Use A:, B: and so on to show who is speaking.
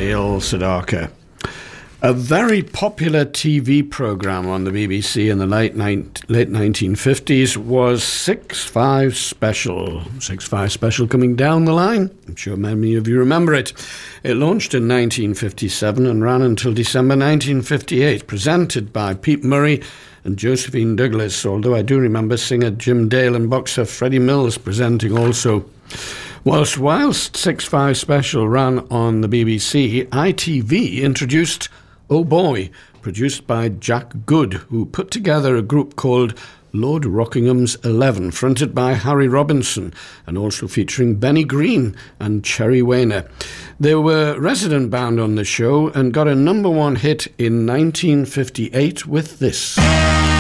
A: Dale Sedaka. A very popular TV programme on the BBC in the late 1950s was 6-5 Special. 6-5 Special coming down the line. I'm sure many of you remember it. It launched in 1957 and ran until December 1958, presented by Pete Murray and Josephine Douglas, although I do remember singer Jim Dale and boxer Freddie Mills presenting also. Whilst 6-5 Special ran on the BBC, ITV introduced Oh Boy, produced by Jack Good, who put together a group called Lord Rockingham's 11, fronted by Harry Robinson, and also featuring Benny Green and Cherry Weiner. They were resident band on the show and got a #1 hit in 1958 with this.